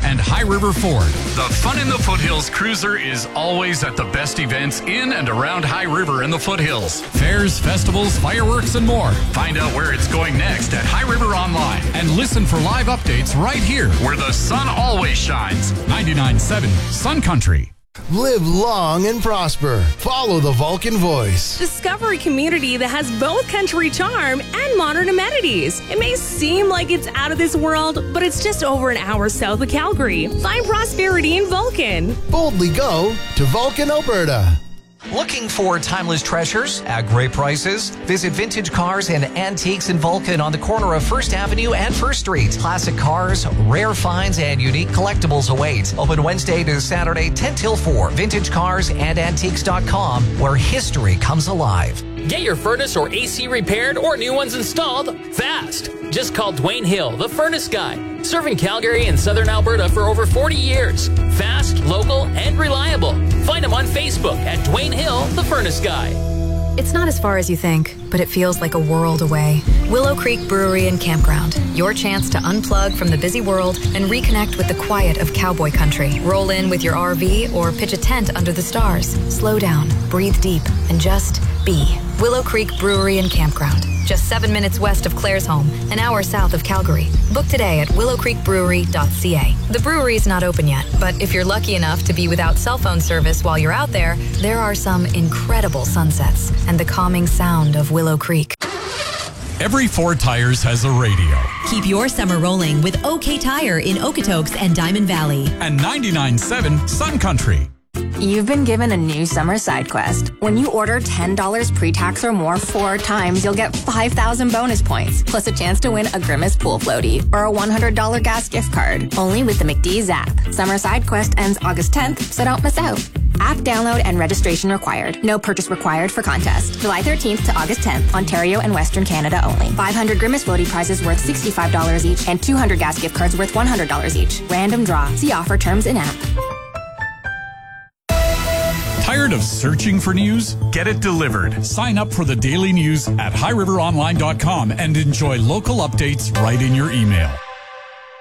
and High River Ford. The Fun in the Foothills Cruiser is always at the best events in and around High River and the Foothills. Fairs, festivals, fireworks, and more. Find out where it's going next at High River Online and listen for live updates right here where the sun always shines. 99.7 Sun Country. Live long and prosper. Follow the Vulcan Voice. Discover a community that has both country charm and modern amenities. It may seem like it's out of this world, but it's just over an hour south of Calgary. Find prosperity in Vulcan. Boldly go to Vulcan, Alberta. Looking for timeless treasures at great prices? Visit Vintage Cars and Antiques in Vulcan on the corner of 1st Avenue and 1st Street. Classic cars, rare finds, and unique collectibles await. Open Wednesday to Saturday, 10 till 4. VintageCarsAndAntiques.com, where history comes alive. Get your furnace or AC repaired or new ones installed fast. Just call Dwayne Hill, the Furnace Guy. Serving Calgary and Southern Alberta for over 40 years. Fast, local, and reliable. Find him on Facebook at Dwayne Hill, the Furnace Guy. It's not as far as you think, but it feels like a world away. Willow Creek Brewery and Campground. Your chance to unplug from the busy world and reconnect with the quiet of cowboy country. Roll in with your RV or pitch a tent under the stars. Slow down, breathe deep, and just be. Willow Creek Brewery and Campground. Just 7 minutes west of Claresholm, an hour south of Calgary. Book today at willowcreekbrewery.ca. The brewery's not open yet, but if you're lucky enough to be without cell phone service while you're out there are some incredible sunsets and the calming sound of Willow Creek. Every Ford Tires has a radio. Keep your summer rolling with OK Tire in Okotoks and Diamond Valley. And 99.7 Sun Country. You've been given a new summer side quest. When you order $10 pre-tax or more 4 times, you'll get 5,000 bonus points, plus a chance to win a Grimace pool floaty or a $100 gas gift card. Only with the McDee's app. Summer side quest ends August 10th, so don't miss out. App download and registration required. No purchase required for contest. July 13th to August 10th, Ontario and Western Canada only. 500 Grimace floaty prizes worth $65 each and 200 gas gift cards worth $100 each. Random draw. See offer terms in app. Tired of searching for news? Get it delivered. Sign up for the daily news at highriveronline.com and enjoy local updates right in your email.